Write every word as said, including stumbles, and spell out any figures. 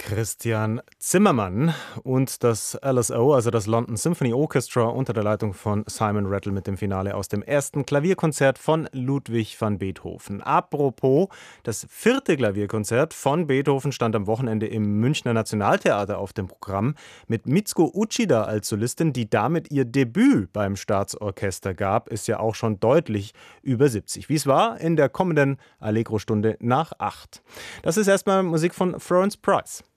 Christian Zimmermann und das L S O, also das London Symphony Orchestra unter der Leitung von Simon Rattle mit dem Finale aus dem ersten Klavierkonzert von Ludwig van Beethoven. Apropos, das vierte Klavierkonzert von Beethoven stand am Wochenende im Münchner Nationaltheater auf dem Programm mit Mitsuko Uchida als Solistin, die damit ihr Debüt beim Staatsorchester gab, ist ja auch schon deutlich über siebzig. Wie es war in der kommenden Allegro-Stunde nach acht. Das ist erstmal Musik von Florence Price.